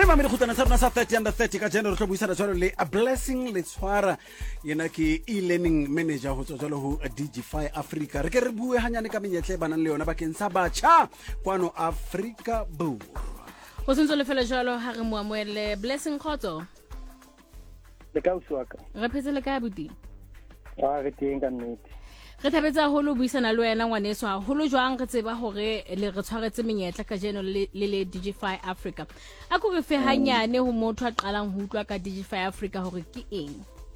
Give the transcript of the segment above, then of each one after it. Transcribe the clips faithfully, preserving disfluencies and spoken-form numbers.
Re ba me khutana tsarona sa thirty under thirty ka jeno re tlo buisana jalo le a blessing le tshwara yena ke e-learning manager ho tswa ho Digify Africa. Re ke re bue hanyane ka menyetle banang le yona bakeng sa batjha kwano Africa Borwa. Ho sentse le fela jalo ha re mo amoele Blessing Khotso. Le ka uswaka. Re phetse le ka buti. Ah re teng ka nnete. Re thabetsa holo buisana le wena ngwaneso ha holo jwang re tseba hore le re tshwaretse menyetla ka jeno le le Digify Africa. A ko re fe hanyane ho motho a qalang ho utlwa ka Digify Africa hore ke eng?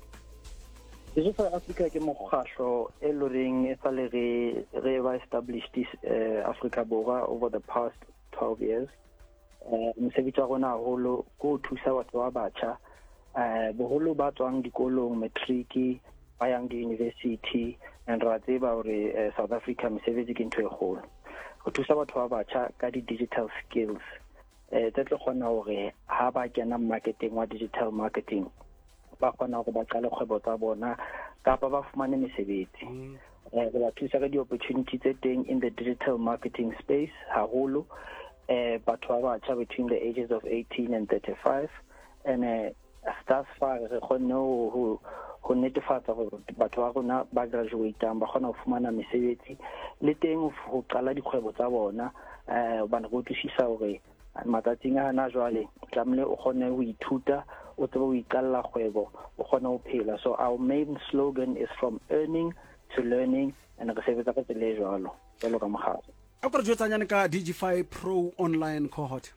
Digify Africa ke mokgahlo e loreng e sale re re ba established this uh, Africa Borwa over the past twelve years. Uh, mosebetsi wa rona holo go thusa batho ba batjha uh, boholo ba tswang dikolong matric ba yang di-university and ra tseba hore uh, South Africa mesebetsi ke ntho e kgolo go thusa batho ba batjha ka di-digital skills eh tse tlo kgona hore ha ba kena marketing wa digital marketing ba kgona hore ba qale kgwebo tsa bona kapa ba fumane mesebetsi eh ba thusa ka di-opportunity tse teng in the digital marketing space haholo eh batho ba batjha between the ages of eighteen and thirty-five and uh, thus far re kgone ho ho netefatsa gore batho ba rona ba graduateang ba kgona ho fumana mesebetsi le teng ho qala dikgwebo tsa bona eh ba ne go tshisa hore matsatsing a na jwale tlamle o kgone ho ithuta o tsebe ho iqalla kgwebo o kgone ho phela. So our main slogan is from earning to learning and re sebetsa ka tsela e jwalo jalo ka mogalo. A go re jotsanyane ka Digify Pro online cohort.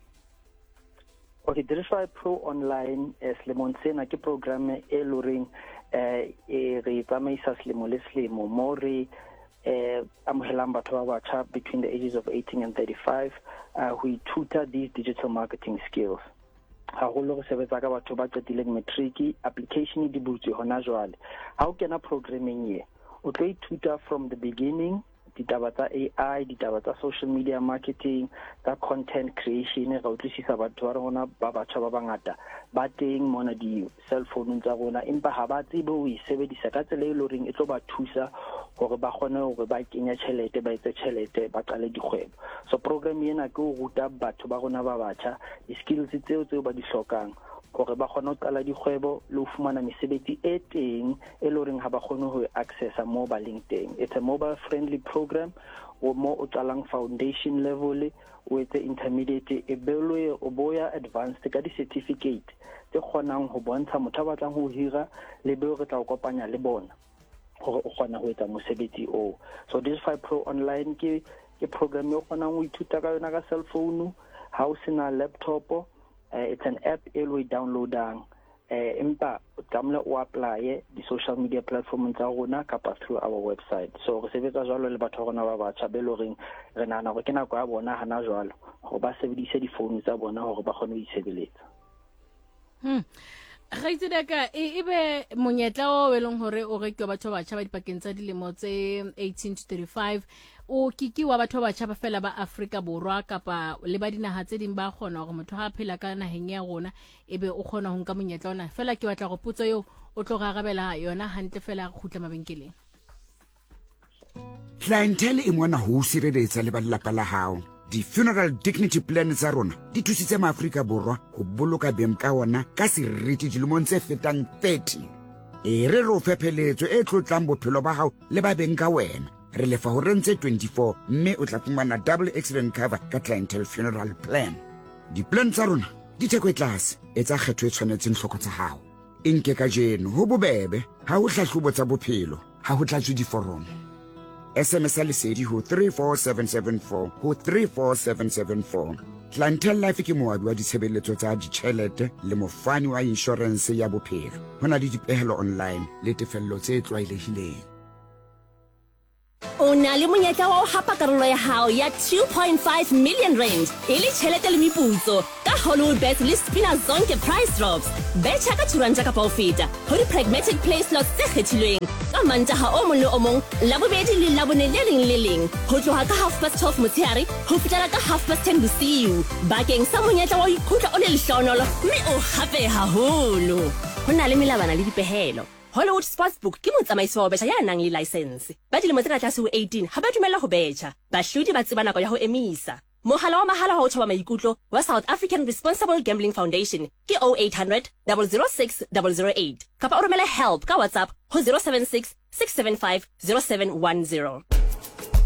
Okay, Digify Pro online is lemon sena ke program e loring eh e re tsamaisa selemo le selemo mo re eh amohelang batho ba batjha between the ages of eighteen and thirty-five uh, who tutor these digital marketing skills. Ha go lo re sebetsa ka batho ba qetileng matric application di butse hona jwale ha o kena programming ye o tlo ithuta from the beginning ditaba tsa A I, ditaba tsa social media marketing, tsa content creation ga utlwisisa batho ba rona ba batjha ba bangata ba teng mona di cell phone tsa rona empa ha ba tsebe ho isebedisa ka tsela e loring e tlo ba thusa hore ba kgone hore ba kenya tjhelete ba etse tjhelete ba qale dikgwebo. So program ena ke ho ruta batho ba rona ba batjha di-skills tseo tseo ba di hlokang hore ba kgone ho qala dikgwebo le ho fumana mesebetsi e teng e loring ha ba kgone ho accessa mobile teng. It's a mobile friendly program o mo o tsalang foundation level o etse intermediate e belwe o boya advanced ka di certificate tse kgonang ho bontsha motho ba batlang ho hira le be re tla o kopanya le bona hore o kgona ho etsa mosebetsi o. So Digify Pro online ke ke program e kgonang ho ithuta ka yona ka cell phone ha o sena laptop. Uh, it's an app e lo downloadang eh empa o tlamela o apply di social media platform tsa rona kapa through our website. So re sebetsa jwalo le batho rona ba batjha be lo reng re nana go kena kwa bona hana jwalo go ba sebedise di phone tsa bona hore ba kgone ho itsebeletsa. Hmm. Ga itse daka e be monyetla o welong hore o re ke batho ba batjha ba dipakeng tsa dilemo tse eighteen to thirty-five o kiki wa batho ba batjha ba fela ba Africa Borwa kapa le ba dinaha tse ding ba kgona hore motho ha phela ka naheng ya rona ebe o kgona ho nka monyetla ona fela ke batla go putso yo o tlo garabela yona hantle fela go khutla mabenkeleng. Clientele e mona ho sireletsa le ba lelapa la hao. Di funeral dignity plan tsa rona di thusitse ma Afrika Borwa go boloka beng ka ona ka seriti dilemong tse fetang thirty. E re ro fepheletso e tlotlang bophelo ba hao le ba beng ka wena. Re lefa ho rentse twenty-four mme o tla fumana double accident cover ka clientele funeral plan. Di plan tsa rona di theko tlase e tsa kgetho e tshwanetseng hloko tsa hao. Inke ka jeno ho bobebe ha o hlahlobo tsa bophelo ha ho tlatswe di forum. S M S lesedi ho three four seven seven four ho three four seven seven four. Clientele Life ke moabi wa ditshebeletso tsa ditjhelete le mofani wa insurance ya bophelo. Hona le dipehelo online le tefello tse tlwaelehileng. O na le monyetla wa ho hapa karolo ya hao ya two point five million rand e le tjhelete le meputso ka Hollywoodbets le Spina Zonke price drops. Betcha ka two rand ka ho feta ho di pragmatic play slots tse kgethilweng ka mantaha o mong le o mong la bobedi le la bone le leng le leng ho tloha ka half past twelve motshehare ho fitela ka half past ten bosiu bakeng sa monyetla wa ikutla o le lehloonolo mme o hape haholo ho na le melabana le dipehelo. Hollywood Sportsbook ke motsamaiso wa betjha ya nang le license ba dilemo tse ka tlase ho eighteen ha ba dumella ho betjha bahlodi ba tseba nako ya ho emisa mohala wa mahala wa ho thoba maikutlo wa South African Responsible Gambling Foundation ke oh eight hundred, zero zero six, zero zero eight kapa o romele help ka WhatsApp ho zero seven six, six seven five, zero seven one zero.